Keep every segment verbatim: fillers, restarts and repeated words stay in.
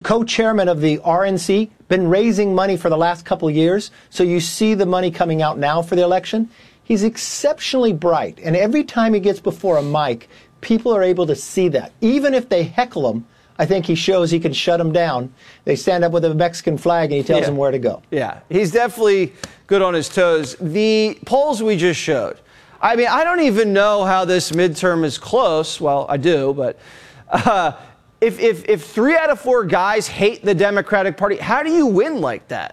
co-chairman of the R N C, been raising money for the last couple of years, so you see the money coming out now for the election. He's exceptionally bright, and every time he gets before a mic, people are able to see that. Even if they heckle him, I think he shows he can shut them down. They stand up with a Mexican flag, and he tells yeah. them where to go. Yeah, he's definitely good on his toes. The polls we just showed, I mean, I don't even know how this midterm is close. Well, I do, but uh, if, if, if three out of four guys hate the Democratic Party, how do you win like that?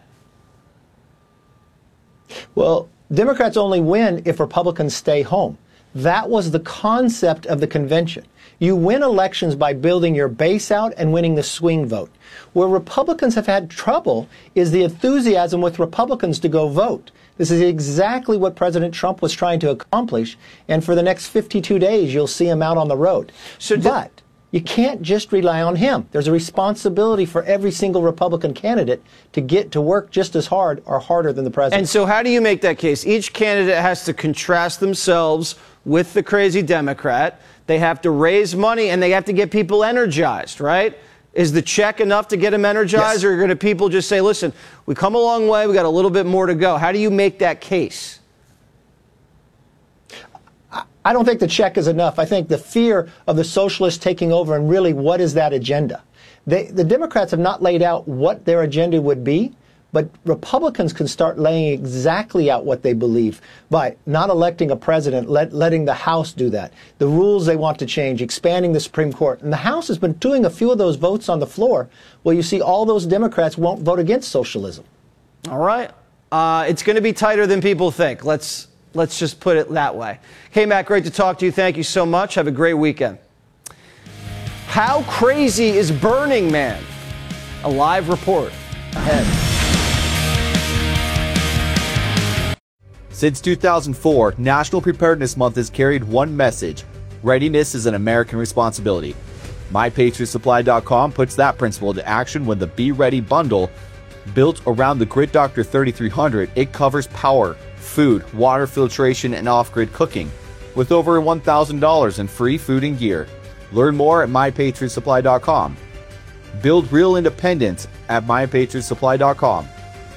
Well, Democrats only win if Republicans stay home. That was the concept of the convention. You win elections by building your base out and winning the swing vote. Where Republicans have had trouble is the enthusiasm with Republicans to go vote. This is exactly what President Trump was trying to accomplish, and for the next fifty-two days, you'll see him out on the road. So but you can't just rely on him. There's a responsibility for every single Republican candidate to get to work just as hard or harder than the president. And so how do you make that case? Each candidate has to contrast themselves with the crazy Democrat. They have to raise money, and they have to get people energized, right? Is the check enough to get them energized, yes. or are going to people just say, listen, we come a long way, we got a little bit more to go? How do you make that case? I don't think the check is enough. I think the fear of the socialists taking over, and really, what is that agenda? They, the Democrats have not laid out what their agenda would be, but Republicans can start laying exactly out what they believe by not electing a president, let, letting the House do that. The rules they want to change, expanding the Supreme Court. And the House has been doing a few of those votes on the floor. Well, you see all those Democrats won't vote against socialism. All right. Uh, it's going to be tighter than people think. Let's, let's just put it that way. Hey, Matt, great to talk to you. Thank you so much. Have a great weekend. How crazy is Burning Man? A live report ahead. Since two thousand four, National Preparedness Month has carried one message: readiness is an American responsibility. My Patriot Supply dot com puts that principle into action when the Be Ready bundle, built around the Grid Doctor thirty-three hundred, it covers power, food, water filtration, and off-grid cooking, with over one thousand dollars in free food and gear. Learn more at My Patriot Supply dot com. Build real independence at My Patriot Supply dot com.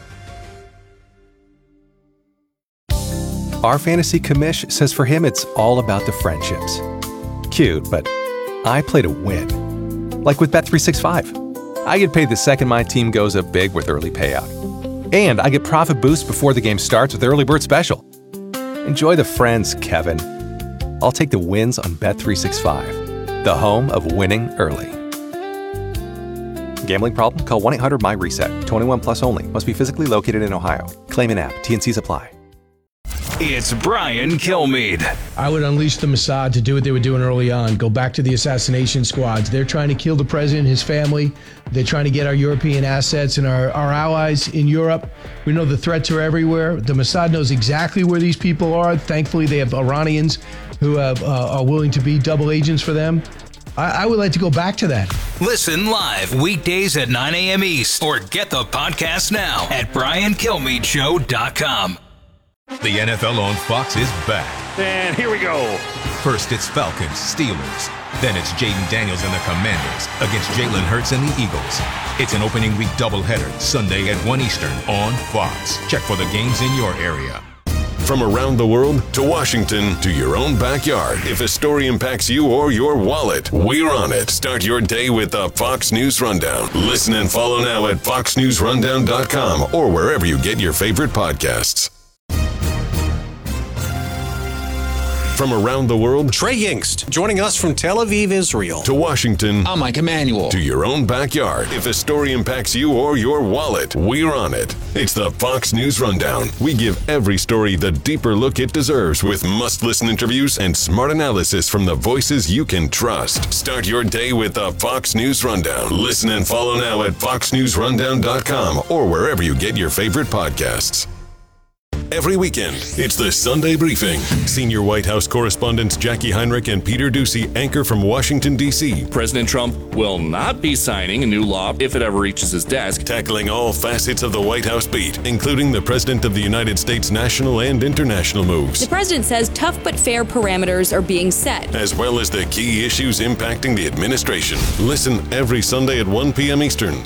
Our fantasy commish says for him it's all about the friendships. Cute, but I play to win. Like with Bet three sixty-five. I get paid the second my team goes up big with early payout. And I get profit boosts before the game starts with Early Bird Special. Enjoy the friends, Kevin. I'll take the wins on Bet three sixty-five, the home of winning early. Gambling problem? Call one eight hundred M Y reset. twenty-one plus only. Must be physically located in Ohio. Claim in app. T N Cs apply. It's Brian Kilmeade. I would unleash the Mossad to do what they were doing early on. Go back to the assassination squads. They're trying to kill the president and his family. They're trying to get our European assets and our, our allies in Europe. We know the threats are everywhere. The Mossad knows exactly where these people are. Thankfully, they have Iranians who have, uh, are willing to be double agents for them. I, I would like to go back to that. Listen live weekdays at nine a.m. East or get the podcast now at brian kilmeade show dot com. The N F L on Fox is back. And here we go. First, it's Falcons, Steelers. Then it's Jaden Daniels and the Commanders against Jalen Hurts and the Eagles. It's an opening week doubleheader, Sunday at one Eastern on Fox. Check for the games in your area. From around the world to Washington to your own backyard, if a story impacts you or your wallet, we're on it. Start your day with the Fox News Rundown. Listen and follow now at fox news rundown dot com or wherever you get your favorite podcasts. From around the world, Trey Yingst, joining us from Tel Aviv, Israel. To Washington, I'm Mike Emanuel. To your own backyard. If a story impacts you or your wallet, we're on it. It's the Fox News Rundown. We give every story the deeper look it deserves with must-listen interviews and smart analysis from the voices you can trust. Start your day with the Fox News Rundown. Listen and follow now at fox news rundown dot com or wherever you get your favorite podcasts. Every weekend, it's the Sunday Briefing. Senior White House correspondents Jackie Heinrich and Peter Doocy anchor from Washington, D C President Trump will not be signing a new law if it ever reaches his desk. Tackling all facets of the White House beat, including the President of the United States' national and international moves. The president says tough but fair parameters are being set, as well as the key issues impacting the administration. Listen every Sunday at one p.m. Eastern